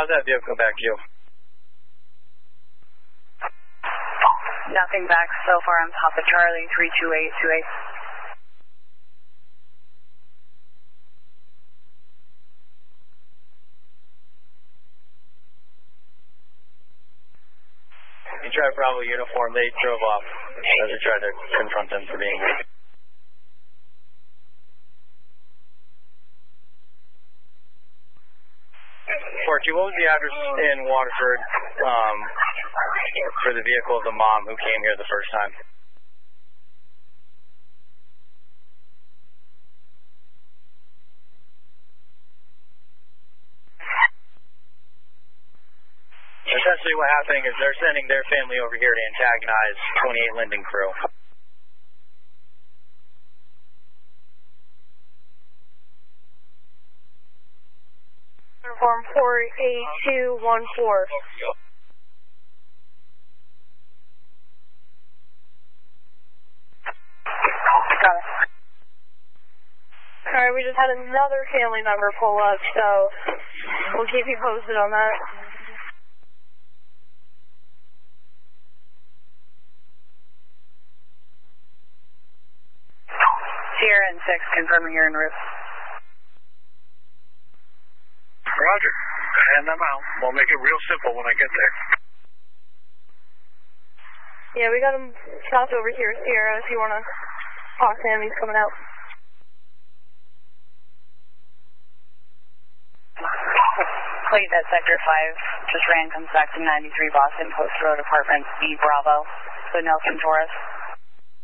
how's that vehicle back to you? Nothing back so far on top of Charlie, 32828. You tried Bravo uniform, they drove off as we tried to confront them for being late. Fortune, what was the address in Waterford for the vehicle of the mom who came here the first time? Essentially what happening is they're sending their family over here to antagonize 28 Linden crew. Uniform 48214. Got it. Alright, we just had another family member pull up, so we'll keep you posted on that. Sierra and 6, confirming you're en route. Roger. Hand them out. We'll make it real simple when I get there. Yeah, we got him stopped over here, Sierra, if you want to talk to him. He's coming out. Please at Sector 5, just ran, comes back to 93 Boston Post Road, Apartments B, Bravo, so Nelson Torres.